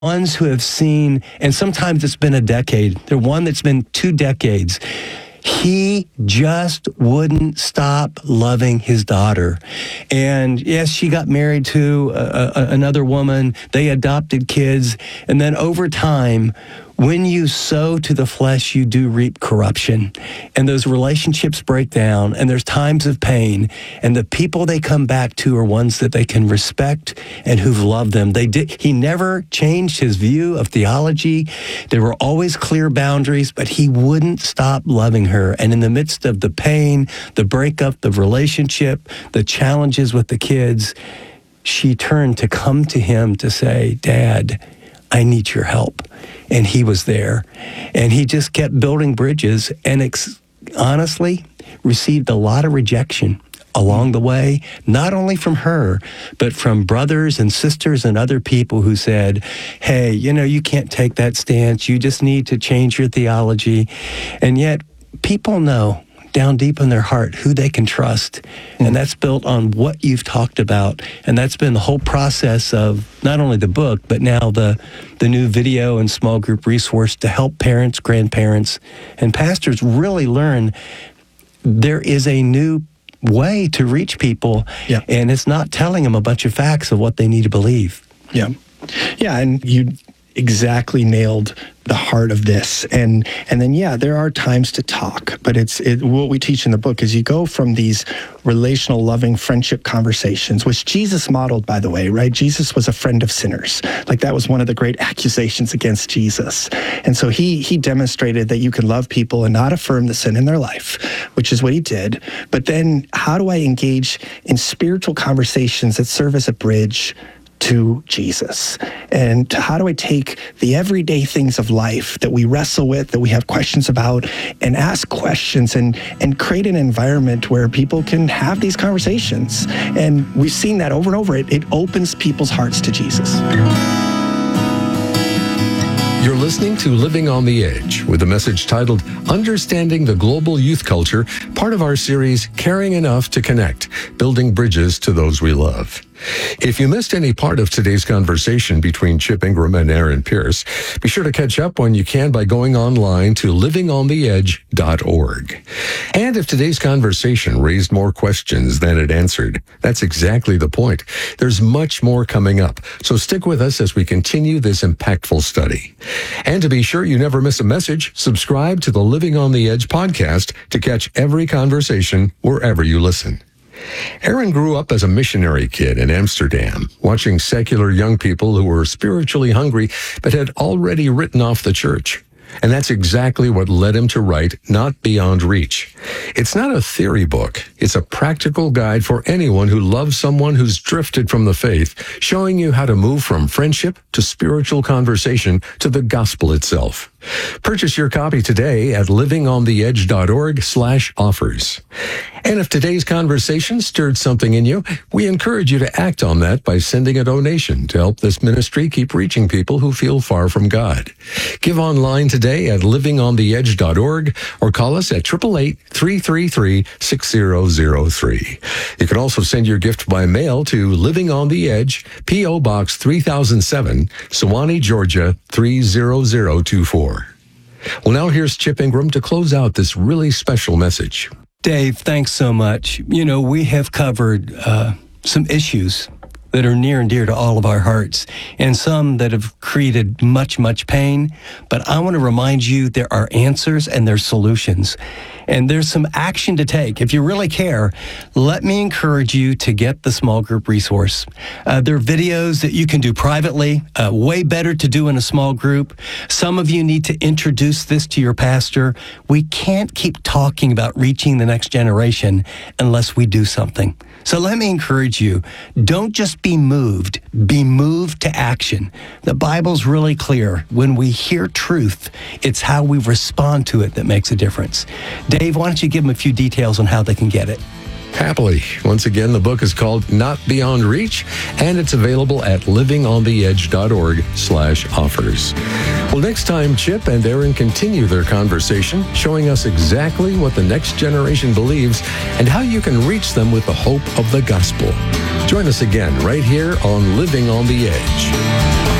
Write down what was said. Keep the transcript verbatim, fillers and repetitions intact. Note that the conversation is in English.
ones who have seen, and sometimes it's been a decade, the one that's been two decades, he just wouldn't stop loving his daughter. And yes, she got married to a, a, another woman. They adopted kids. And then over time, when you sow to the flesh, you do reap corruption. And those relationships break down, and there's times of pain. And the people they come back to are ones that they can respect and who've loved them. They did. He never changed his view of theology. There were always clear boundaries, but he wouldn't stop loving her. And in the midst of the pain, the breakup, the relationship, the challenges with the kids, she turned to come to him to say, "Dad, I need your help." And he was there. And he just kept building bridges and ex- honestly received a lot of rejection along the way, not only from her, but from brothers and sisters and other people who said, "Hey, you know, you can't take that stance. You just need to change your theology." And yet people know down deep in their heart who they can trust. And that's built on what you've talked about. And that's been the whole process of not only the book, but now the, the new video and small group resource to help parents, grandparents, and pastors really learn there is a new way to reach people. Yeah. And it's not telling them a bunch of facts of what they need to believe. Yeah. Yeah, and you exactly nailed the heart of this. And and then, yeah, there are times to talk, but it's it, what we teach in the book is you go from these relational, loving friendship conversations, which Jesus modeled, by the way, right? Jesus was a friend of sinners. Like that was one of the great accusations against Jesus. And so he he demonstrated that you can love people and not affirm the sin in their life, which is what he did. But then how do I engage in spiritual conversations that serve as a bridge to Jesus? And how do I take the everyday things of life that we wrestle with, that we have questions about, and ask questions and, and create an environment where people can have these conversations? And we've seen that over and over. It, it opens people's hearts to Jesus. You're listening to Living on the Edge with a message titled Understanding the Global Youth Culture, part of our series Caring Enough to Connect, Building Bridges to Those We Love. If you missed any part of today's conversation between Chip Ingram and Aaron Pierce, be sure to catch up when you can by going online to living on the edge dot org. And if today's conversation raised more questions than it answered, that's exactly the point. There's much more coming up, so stick with us as we continue this impactful study. And to be sure you never miss a message, subscribe to the Living on the Edge podcast to catch every conversation wherever you listen. Aaron grew up as a missionary kid in Amsterdam, watching secular young people who were spiritually hungry but had already written off the church. And that's exactly what led him to write Not Beyond Reach. It's not a theory book. It's a practical guide for anyone who loves someone who's drifted from the faith, showing you how to move from friendship to spiritual conversation to the gospel itself. Purchase your copy today at living on the edge dot org slash offers. And if today's conversation stirred something in you, we encourage you to act on that by sending a donation to help this ministry keep reaching people who feel far from God. Give online today at living on the edge dot org or call us at eight eight eight, three three three, six zero zero three. You can also send your gift by mail to Living on the Edge, P O. Box three thousand seven, Sewanee, Georgia three zero zero two four. Well, now here's Chip Ingram to close out this really special message. Dave, thanks so much. You know, we have covered uh, some issues that are near and dear to all of our hearts, and some that have created much, much pain. But I want to remind you there are answers and there's solutions. And there's some action to take. If you really care, let me encourage you to get the small group resource. Uh, there are videos that you can do privately, uh, way better to do in a small group. Some of you need to introduce this to your pastor. We can't keep talking about reaching the next generation unless we do something. So let me encourage you, don't just be moved, be moved to action. The Bible's really clear. When we hear truth, it's how we respond to it that makes a difference. Dave, why don't you give them a few details on how they can get it? Happily. Once again, the book is called Not Beyond Reach, and it's available at living on the edge dot org slash offers. Well, next time, Chip and Aaron continue their conversation, showing us exactly what the next generation believes and how you can reach them with the hope of the gospel. Join us again right here on Living on the Edge.